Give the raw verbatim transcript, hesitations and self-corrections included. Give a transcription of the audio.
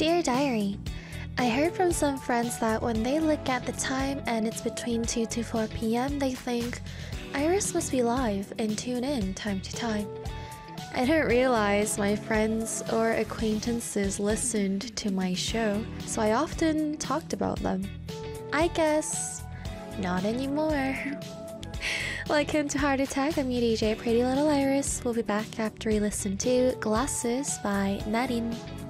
Dear Diary, I heard from some friends that when they look at the time and it's between two to four p m, they think Iris must be live and tune in time to time. I didn't realize my friends or acquaintances listened to my show, so I often talked about them. I guess not anymore. Welcome to Heart Attack. I'm your D J, Pretty Little Iris. We'll be back after we listen to Glasses by Nadine.